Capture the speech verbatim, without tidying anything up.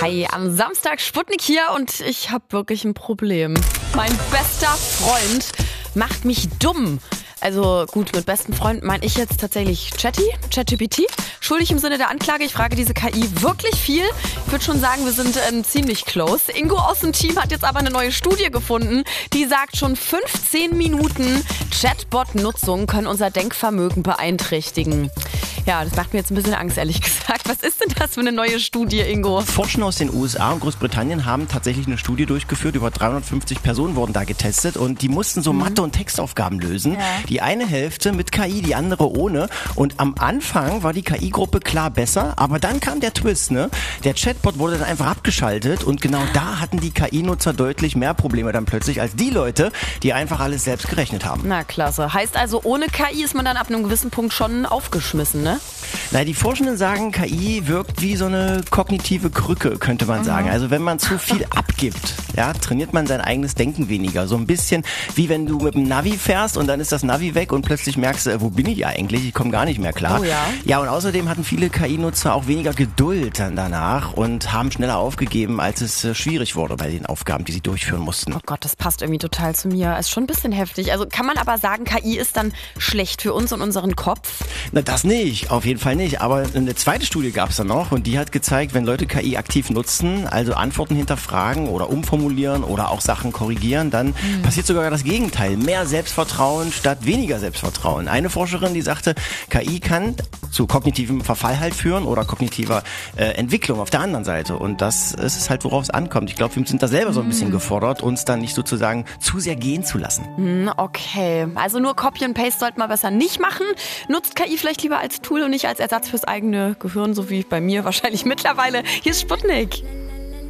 Hi, am Samstag Sputnik hier und ich habe wirklich ein Problem. Mein bester Freund macht mich dumm. Also gut, mit besten Freund meine ich jetzt tatsächlich Chatty, ChatGPT. Schuldig im Sinne der Anklage, ich frage diese K I wirklich viel. Ich würde schon sagen, wir sind ähm, ziemlich close. Ingo aus dem Team hat jetzt aber eine neue Studie gefunden, die sagt, schon fünfzehn Minuten Chatbot-Nutzung können unser Denkvermögen beeinträchtigen. Ja, das macht mir jetzt ein bisschen Angst, ehrlich gesagt. Was ist denn das für eine neue Studie, Ingo? Forscher aus den U S A und Großbritannien haben tatsächlich eine Studie durchgeführt. Über dreihundertfünfzig Personen wurden da getestet und die mussten so Mathe- und Textaufgaben lösen. Ja. Die eine Hälfte mit K I, die andere ohne. Und am Anfang war die K I-Gruppe klar besser, aber dann kam der Twist, ne? Der Chatbot wurde dann einfach abgeschaltet und genau da hatten die K I-Nutzer deutlich mehr Probleme dann plötzlich als die Leute, die einfach alles selbst gerechnet haben. Na klasse. Heißt also, ohne K I ist man dann ab einem gewissen Punkt schon aufgeschmissen, ne? Na, die Forschenden sagen, K I wirkt wie so eine kognitive Krücke, könnte man mhm. sagen. Also wenn man zu viel abgibt, ja, trainiert man sein eigenes Denken weniger. So ein bisschen wie wenn du mit dem Navi fährst und dann ist das Navi weg und plötzlich merkst du, wo bin ich eigentlich? Ich komme gar nicht mehr klar. Oh ja. Ja, und außerdem hatten viele K I-Nutzer auch weniger Geduld dann danach und haben schneller aufgegeben, als es äh, schwierig wurde bei den Aufgaben, die sie durchführen mussten. Oh Gott, das passt irgendwie total zu mir. Ist schon ein bisschen heftig. Also kann man aber sagen, K I ist dann schlecht für uns und unseren Kopf? Na, das nicht. Auf jeden Fall nicht. Aber eine zweite Studie gab es dann noch und die hat gezeigt, wenn Leute K I aktiv nutzen, also Antworten hinterfragen oder umformulieren oder auch Sachen korrigieren, dann mhm. passiert sogar das Gegenteil. Mehr Selbstvertrauen statt weniger Selbstvertrauen. Eine Forscherin, die sagte, K I kann zu kognitivem Verfall halt führen oder kognitiver äh, Entwicklung auf der anderen Seite. Und das ist es halt, worauf es ankommt. Ich glaube, wir sind da selber so ein bisschen gefordert, uns dann nicht sozusagen zu sehr gehen zu lassen. Okay, also nur Copy and Paste sollte man besser nicht machen. Nutzt K I vielleicht lieber als Tool und nicht als Ersatz fürs eigene Gehirn, so wie bei mir wahrscheinlich mittlerweile. Hier ist Sputnik.